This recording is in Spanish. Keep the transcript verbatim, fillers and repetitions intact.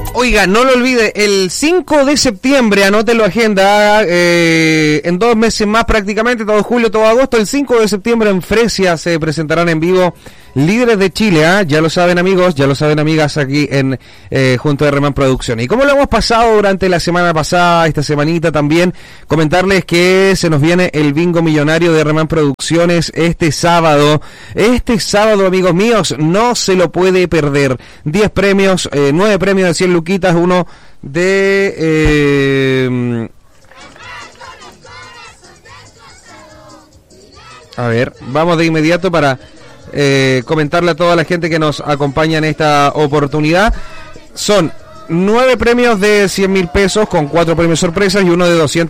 Oiga, no lo olvide, el cinco de septiembre, anótelo agenda, eh, en dos meses más prácticamente, todo julio, todo agosto, el cinco de septiembre en Fresia se presentarán en vivo Líderes de Chile, ¿eh? Ya lo saben amigos, ya lo saben amigas aquí en eh, junto a Reman Producciones. Y como lo hemos pasado durante la semana pasada, esta semanita también, comentarles que se nos viene el bingo millonario de Reman Producciones este sábado. Este sábado, amigos míos, no se lo puede perder. diez premios, eh, nueve premios de cien luquitas, uno de... Eh, a ver, vamos de inmediato para... Eh, comentarle a toda la gente que nos acompaña en esta oportunidad. Son nueve premios de cien mil pesos con cuatro premios sorpresas y uno de doscientos